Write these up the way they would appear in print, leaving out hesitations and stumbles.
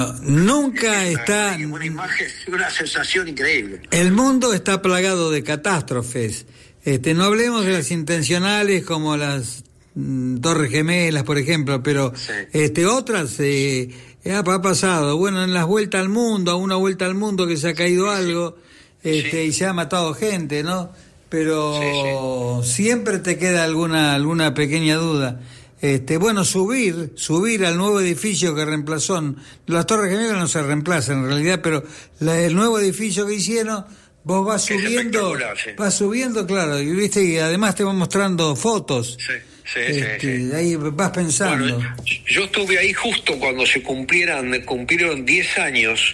Nunca está... Una imagen, una sensación increíble. El mundo está plagado de catástrofes. No hablemos de las intencionales como las Torres Gemelas, por ejemplo, pero sí. Otras ha pasado. Bueno, en las vueltas al mundo, una vuelta al mundo que se ha caído algo, y se ha matado gente, ¿no? Pero siempre te queda alguna pequeña duda. Bueno, subir al nuevo edificio que reemplazó, las Torres Gemelas no se reemplazan en realidad, pero el nuevo edificio que hicieron, vos vas subiendo, claro, y viste, y además te van mostrando fotos. Sí. Ahí vas pensando. Bueno, yo estuve ahí justo cuando cumplieron 10 años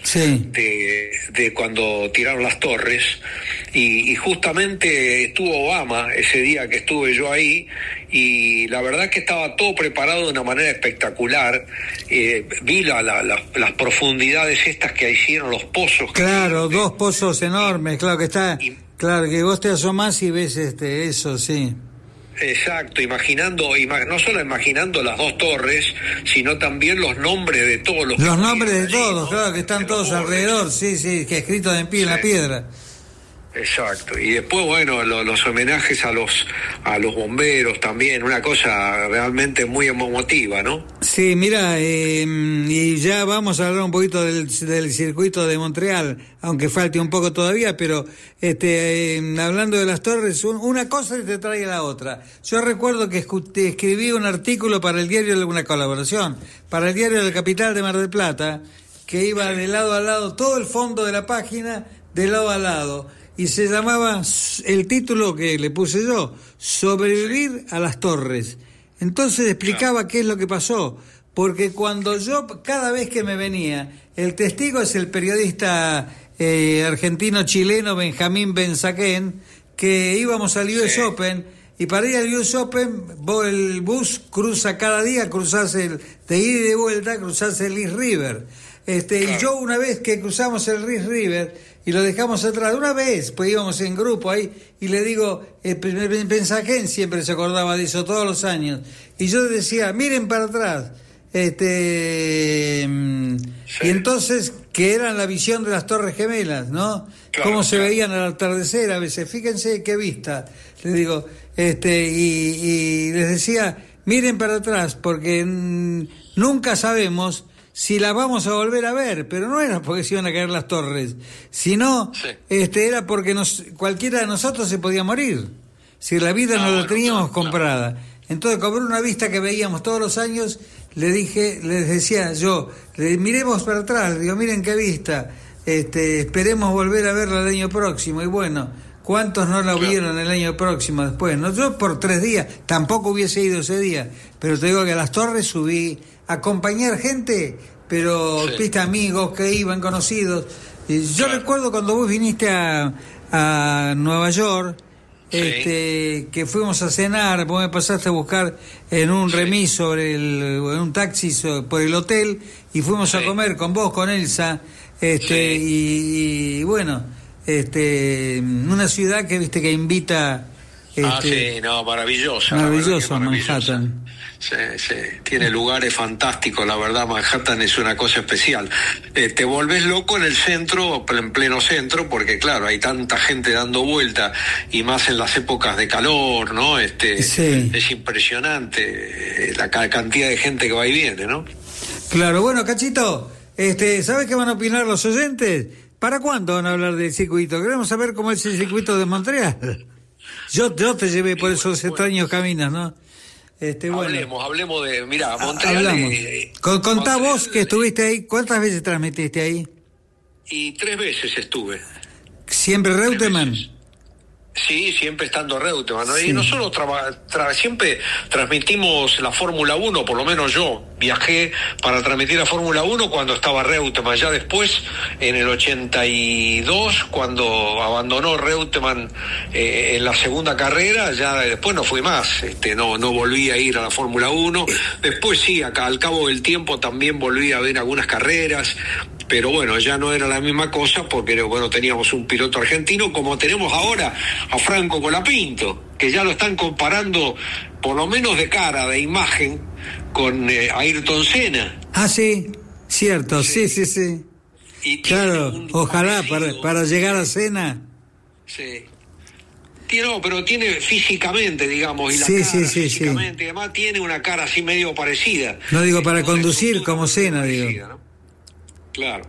de cuando tiraron las torres, y justamente estuvo Obama ese día que estuve yo ahí, y la verdad que estaba todo preparado de una manera espectacular. Vi las profundidades estas que hicieron, los pozos. Claro, 2 pozos enormes, claro que está, claro que vos te asomás y ves eso, sí. Exacto, no solo imaginando las 2 torres, sino también los nombres de todos los nombres de todos, ¿no? Claro, que están todos alrededor, sí, que escritos en la piedra. Exacto, y después, bueno, los homenajes a los bomberos también, una cosa realmente muy emotiva, ¿no? Sí, mira, y ya vamos a hablar un poquito del circuito de Montreal, aunque falte un poco todavía, pero hablando de las torres, una cosa te trae a la otra. Yo recuerdo que escribí un artículo para el diario, una colaboración, para el diario La Capital de Mar del Plata, que iba de lado a lado, todo el fondo de la página, de lado a lado. Y se llamaba, el título que le puse yo, Sobrevivir a las Torres. Entonces explicaba qué es lo que pasó, porque cada vez que me venía, el testigo es el periodista argentino-chileno Benjamín Benzaquén, que íbamos al US Open, y para ir al US Open, el bus cruza cada día, de ida y de vuelta, cruzás el East River. Y yo una vez que cruzamos el East River y lo dejamos atrás, una vez, pues íbamos en grupo ahí, y le digo, Benzaquén siempre se acordaba de eso todos los años, y yo decía, miren para atrás, y entonces, que eran la visión de las Torres Gemelas, ¿no? Cómo se veían al atardecer a veces, fíjense qué vista, le digo, y les decía, miren para atrás, porque nunca sabemos si las vamos a volver a ver, pero no era porque se iban a caer las torres, sino era porque cualquiera de nosotros se podía morir, si la vida no la teníamos comprada. Entonces, como una vista que veíamos todos los años, les decía yo, miremos para atrás, les digo, miren qué vista, esperemos volver a verla el año próximo, y bueno, ¿cuántos no la vieron el año próximo después? No, yo por 3 días, tampoco hubiese ido ese día, pero te digo que a las torres subí, acompañar gente, pero viste, amigos que iban, conocidos. Yo recuerdo cuando vos viniste a Nueva York, que fuimos a cenar, vos me pasaste a buscar en un remis en un taxi por el hotel, y fuimos a comer con vos, con Elsa, y bueno, una ciudad que viste que invita. Maravillosa. Manhattan. Sí, tiene lugares fantásticos, la verdad. Manhattan es una cosa especial. Te volvés loco en el centro, en pleno centro, porque claro, hay tanta gente dando vuelta, y más en las épocas de calor, ¿no? Es impresionante la cantidad de gente que va y viene, ¿no? Claro, bueno, Cachito, ¿sabes qué van a opinar los oyentes? ¿Para cuándo van a hablar del circuito? Queremos saber cómo es el circuito de Montreal. Yo te llevé por esos extraños caminos, ¿no? Hablemos de, Montreal. Contá vos que estuviste ahí, ¿cuántas veces transmitiste ahí? Y 3 veces estuve. ¿Siempre Reutemann? Sí, siempre estando Reutemann, ¿no? Y nosotros siempre transmitimos la Fórmula 1, por lo menos yo viajé para transmitir la Fórmula 1 cuando estaba Reutemann. Ya después, en el 82, cuando abandonó Reutemann en la segunda carrera, ya después no fui más, no volví a ir a la Fórmula 1. Después sí, acá al cabo del tiempo también volví a ver algunas carreras, pero bueno, ya no era la misma cosa, porque bueno, teníamos un piloto argentino, como tenemos ahora a Franco Colapinto, que ya lo están comparando, por lo menos de cara, de imagen, con Ayrton Senna. Ah, sí. Cierto, sí. Y claro, ojalá para llegar a Senna. Sí. Pero tiene físicamente, digamos, y la sí, cara sí, físicamente, además tiene una cara así medio parecida. No digo para conducir como Senna, digo. ¿No? Claro.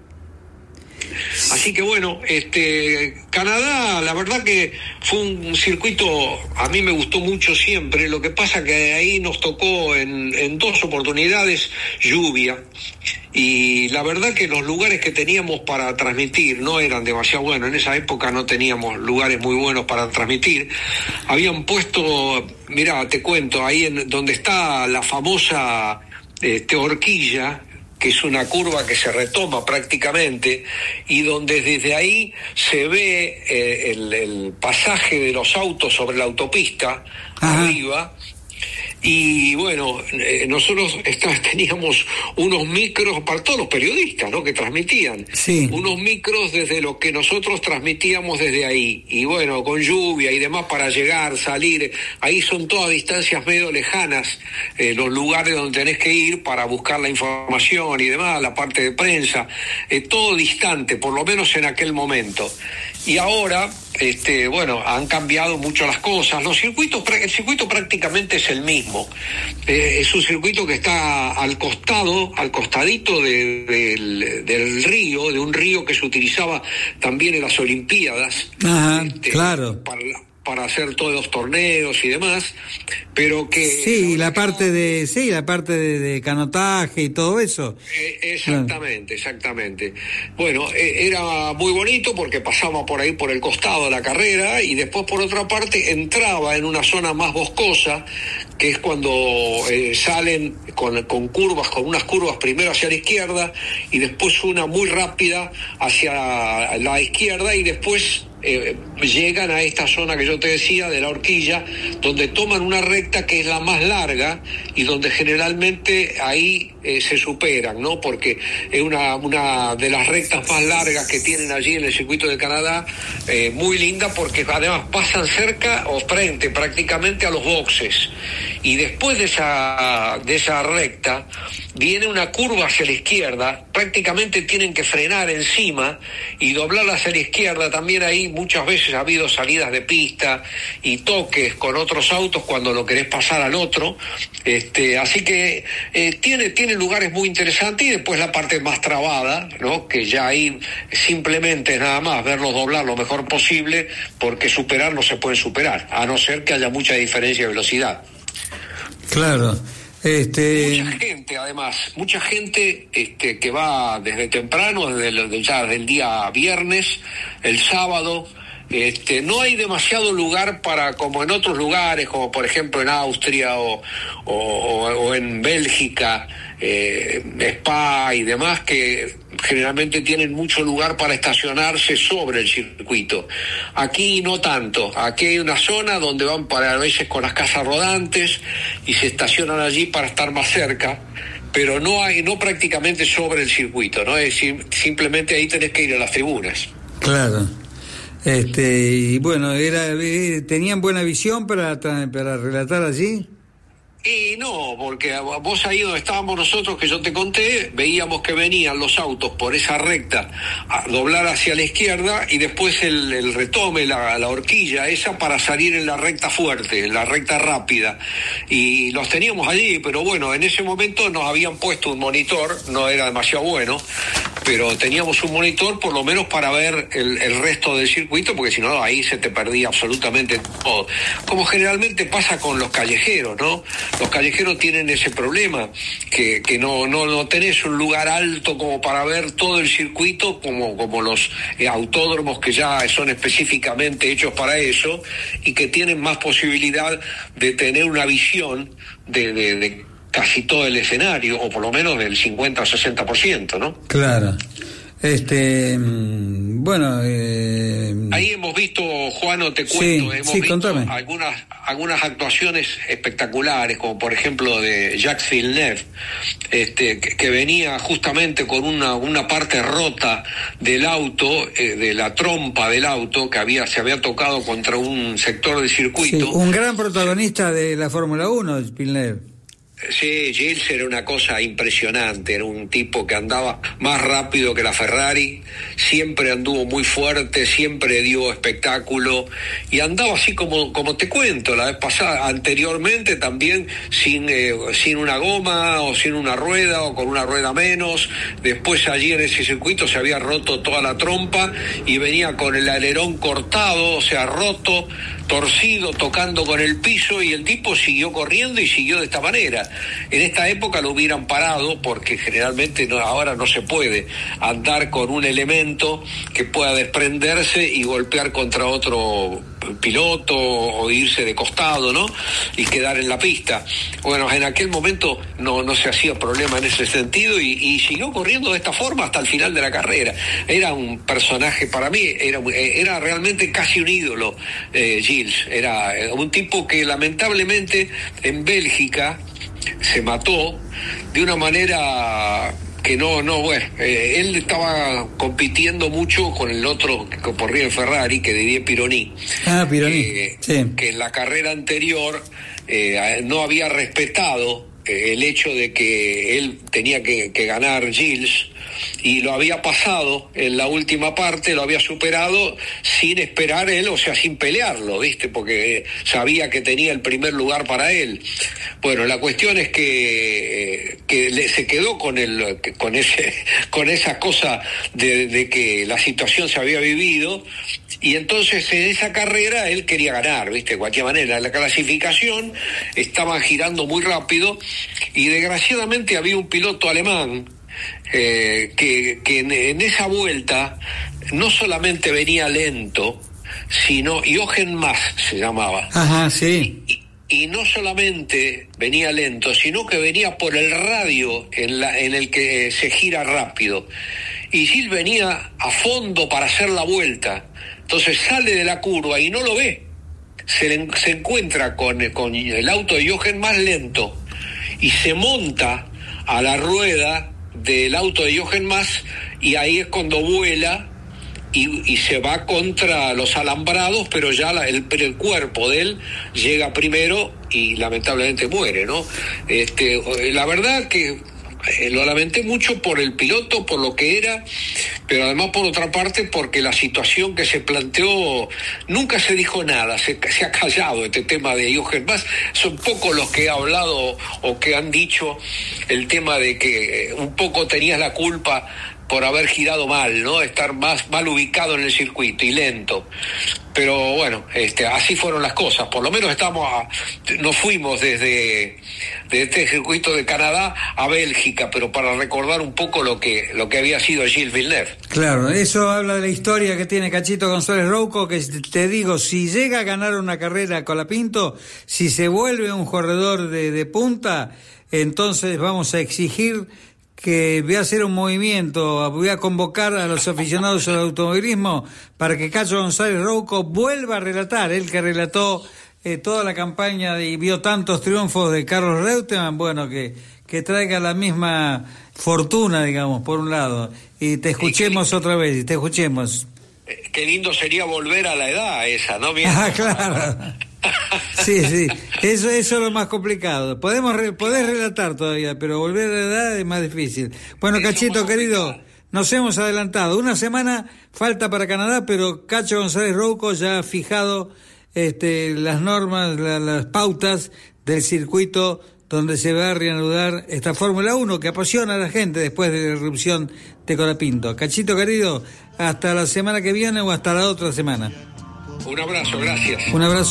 Así que bueno, Canadá, la verdad que fue un circuito, a mí me gustó mucho siempre. Lo que pasa que ahí nos tocó en 2 oportunidades lluvia, y la verdad que los lugares que teníamos para transmitir no eran demasiado buenos. En esa época no teníamos lugares muy buenos para transmitir. Habían puesto, mira, te cuento, ahí donde está la famosa horquilla, que es una curva que se retoma prácticamente, y donde desde ahí se ve el pasaje de los autos sobre la autopista. Ajá. Arriba. Y bueno, nosotros teníamos unos micros para todos los periodistas, ¿no?, que transmitían. Sí. Unos micros desde lo que nosotros transmitíamos desde ahí. Y bueno, con lluvia y demás para llegar, salir. Ahí son todas distancias medio lejanas, los lugares donde tenés que ir para buscar la información y demás, la parte de prensa. Todo distante, por lo menos en aquel momento. Y ahora, bueno, han cambiado mucho las cosas. El circuito prácticamente es el mismo. Es un circuito que está al costadito del río, de un río que se utilizaba también en las Olimpiadas. Ajá, claro. Para hacer todos los torneos y demás, pero que... Sí, la parte de canotaje y todo eso. Exactamente. Bueno, era muy bonito porque pasaba por ahí por el costado de la carrera, y después por otra parte entraba en una zona más boscosa, que es cuando salen con curvas, con unas curvas primero hacia la izquierda y después una muy rápida hacia la izquierda, y después llegan a esta zona que yo te decía de la horquilla, donde toman una recta que es la más larga y donde generalmente ahí se superan, ¿no? Porque es una de las rectas más largas que tienen allí en el circuito de Canadá, muy linda, porque además pasan cerca o frente prácticamente a los boxes, y después de esa recta viene una curva hacia la izquierda. Prácticamente tienen que frenar encima y doblar hacia la izquierda. También ahí muchas veces ha habido salidas de pista y toques con otros autos cuando lo querés pasar al otro. Así que tiene lugares muy interesantes, y después la parte más trabada, ¿no?, que ya ahí simplemente es nada más verlos doblar lo mejor posible, porque superar no se puede superar, a no ser que haya mucha diferencia de velocidad. Claro. Mucha gente que va desde temprano, ya del día viernes, el sábado. No hay demasiado lugar como en otros lugares, como por ejemplo en Austria o en Bélgica, Spa y demás, que generalmente tienen mucho lugar para estacionarse sobre el circuito. Aquí no tanto. Aquí hay una zona donde van a veces con las casas rodantes y se estacionan allí para estar más cerca, pero no prácticamente sobre el circuito, ¿no? Es decir, simplemente ahí tenés que ir a las tribunas. Claro. Y bueno, ¿tenían buena visión para relatar allí? Y no, porque vos ahí donde estábamos nosotros, que yo te conté, veíamos que venían los autos por esa recta a doblar hacia la izquierda, y después el retome, la horquilla esa, para salir en la recta fuerte, en la recta rápida, y los teníamos allí. Pero bueno, en ese momento nos habían puesto un monitor, no era demasiado bueno, pero teníamos un monitor por lo menos para ver el resto del circuito, porque si no ahí se te perdía absolutamente todo, como generalmente pasa con los callejeros, ¿no? Los callejeros tienen ese problema, que no tenés un lugar alto como para ver todo el circuito, como los autódromos, que ya son específicamente hechos para eso, y que tienen más posibilidad de tener una visión de casi todo el escenario, o por lo menos del 50 o 60%, ¿no? Claro. Bueno, ahí hemos visto, Juano, te cuento, hemos visto contame. algunas actuaciones espectaculares, como por ejemplo de Jacques Villeneuve, que venía justamente con una parte rota del auto, de la trompa del auto, que se había tocado contra un sector del circuito. Sí, un gran protagonista de la Fórmula 1, Villeneuve. Sí, Gilles era una cosa impresionante, era un tipo que andaba más rápido que la Ferrari, siempre anduvo muy fuerte, siempre dio espectáculo y andaba así como te cuento la vez pasada, anteriormente también sin una goma o sin una rueda o con una rueda menos. Después allí en ese circuito se había roto toda la trompa y venía con el alerón cortado, o sea, roto, torcido, tocando con el piso, y el tipo siguió corriendo y siguió de esta manera. En esta época lo hubieran parado porque generalmente ahora no se puede andar con un elemento que pueda desprenderse y golpear contra otro piloto o irse de costado, ¿no? Y quedar en la pista. Bueno, en aquel momento no se hacía problema en ese sentido y siguió corriendo de esta forma hasta el final de la carrera. Era un personaje, para mí, era realmente casi un ídolo, Gilles. Era un tipo que lamentablemente en Bélgica se mató de una manera que él estaba compitiendo mucho con el otro que corría en Ferrari, que Didier Pironi. Pironi, sí. Que en la carrera anterior no había respetado el hecho de que él tenía que ganar Gilles, y lo había pasado en la última parte, lo había superado sin esperar él, o sea, sin pelearlo, ¿viste? Porque sabía que tenía el primer lugar para él. Bueno, la cuestión es que se quedó con esa cosa de que la situación se había vivido, y entonces en esa carrera él quería ganar, ¿viste? De cualquier manera, la clasificación estaban girando muy rápido, y desgraciadamente había un piloto alemán que en esa vuelta no solamente venía lento, sino Jochen Mass se llamaba. Ajá, sí. Y no solamente venía lento, sino que venía por el radio en el que se gira rápido. Y Gilles venía a fondo para hacer la vuelta. Entonces sale de la curva y no lo ve. Se encuentra con el auto de Jochen Mass lento y se monta a la rueda del auto de Jochen Mass, y ahí es cuando vuela y se va contra los alambrados, pero ya el cuerpo de él llega primero y lamentablemente muere, ¿no? La verdad que lo lamenté mucho por el piloto, por lo que era, pero además por otra parte porque la situación que se planteó, nunca se dijo nada, se ha callado este tema de Jochen Mass. Son pocos los que he hablado o que han dicho el tema de que un poco tenías la culpa por haber girado mal, ¿no? Estar mal ubicado en el circuito y lento. Pero bueno, así fueron las cosas. Por lo menos nos fuimos desde este circuito de Canadá a Bélgica, pero para recordar un poco lo que había sido Gilles Villeneuve. Claro, eso habla de la historia que tiene Cachito González Rouco, que te digo, si llega a ganar una carrera Colapinto, si se vuelve un corredor de punta, entonces vamos a exigir que voy a hacer un movimiento, voy a convocar a los aficionados al automovilismo para que Cacho González Rouco vuelva a relatar, él que relató toda la campaña y vio tantos triunfos de Carlos Reutemann, bueno, que traiga la misma fortuna, digamos, por un lado, y te escuchemos otra vez, y te escuchemos. Qué lindo sería volver a la edad esa, ¿no? Claro. Sí, eso es lo más complicado. Podés relatar todavía, pero volver a la edad es más difícil. Bueno, Cachito querido, nos hemos adelantado. Una semana falta para Canadá, pero Cacho González Rouco ya ha fijado las normas, las pautas del circuito donde se va a reanudar esta Fórmula 1 que apasiona a la gente después de la irrupción de Colapinto. Cachito querido, hasta la semana que viene o hasta la otra semana. Un abrazo, gracias. Un abrazo.